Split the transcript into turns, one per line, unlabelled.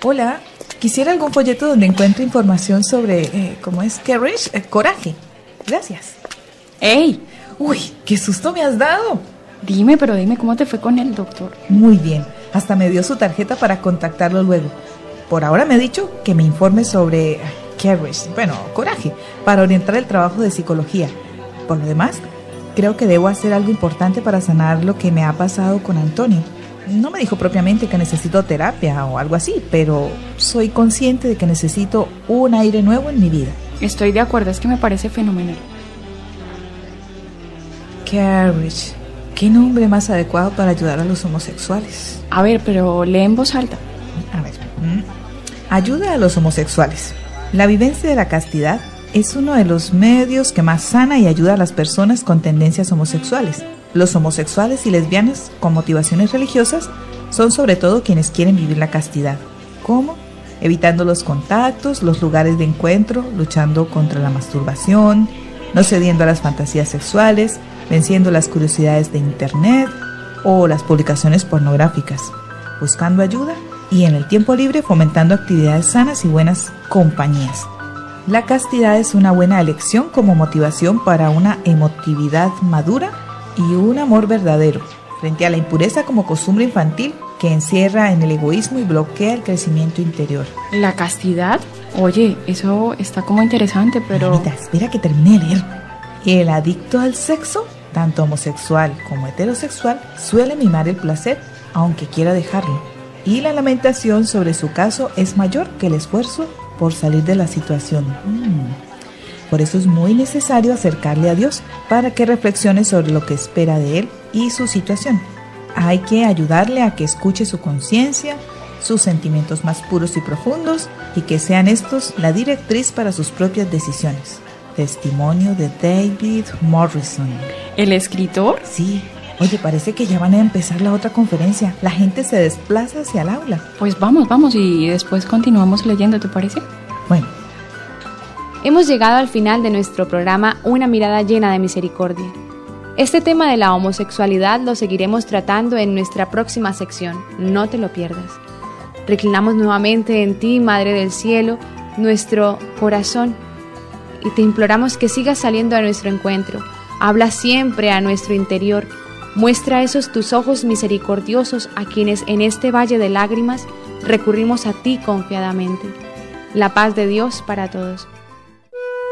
Hola, quisiera algún folleto donde encuentre información sobre, ¿cómo es? Courage, coraje. Gracias.
¡Ey!
Uy, qué susto me has dado.
Dime cómo te fue con el doctor.
Muy bien, hasta me dio su tarjeta para contactarlo luego. Por ahora me ha dicho que me informe sobre coraje, para orientar el trabajo de psicología. Por lo demás, creo que debo hacer algo importante para sanar lo que me ha pasado con Antonio. No me dijo propiamente que necesito terapia o algo así, pero soy consciente de que necesito un aire nuevo en mi vida.
Estoy de acuerdo, es que me parece fenomenal.
Courage. ¿Qué nombre más adecuado para ayudar a los homosexuales?
A ver, pero lee en voz alta.
A ver. Ayuda a los homosexuales. La vivencia de la castidad es uno de los medios que más sana y ayuda a las personas con tendencias homosexuales. Los homosexuales y lesbianas con motivaciones religiosas son sobre todo quienes quieren vivir la castidad. ¿Cómo? Evitando los contactos, los lugares de encuentro, luchando contra la masturbación, no cediendo a las fantasías sexuales, venciendo las curiosidades de internet o las publicaciones pornográficas, buscando ayuda y en el tiempo libre fomentando actividades sanas y buenas compañías. La castidad es una buena elección como motivación para una emotividad madura y un amor verdadero, frente a la impureza como costumbre infantil que encierra en el egoísmo y bloquea el crecimiento interior.
¿La castidad? Oye, eso está como interesante, pero...
Mamita, espera que termine de leer. El adicto al sexo, tanto homosexual como heterosexual, suele mimar el placer, aunque quiera dejarlo. Y la lamentación sobre su caso es mayor que el esfuerzo por salir de la situación. Por eso es muy necesario acercarle a Dios para que reflexione sobre lo que espera de él y su situación. Hay que ayudarle a que escuche su conciencia, sus sentimientos más puros y profundos, y que sean estos la directriz para sus propias decisiones. Testimonio de David Morrison.
¿El escritor?
Sí. Oye, parece que ya van a empezar la otra conferencia. La gente se desplaza hacia el aula.
Pues vamos y después continuamos leyendo, ¿te parece?
Bueno.
Hemos llegado al final de nuestro programa Una mirada llena de misericordia. Este tema de la homosexualidad lo seguiremos tratando en nuestra próxima sección. No te lo pierdas. Reclinamos nuevamente en ti, Madre del Cielo, nuestro corazón, y te imploramos que sigas saliendo a nuestro encuentro. Habla siempre a nuestro interior. Muestra esos tus ojos misericordiosos a quienes en este valle de lágrimas recurrimos a ti confiadamente. La paz de Dios para todos.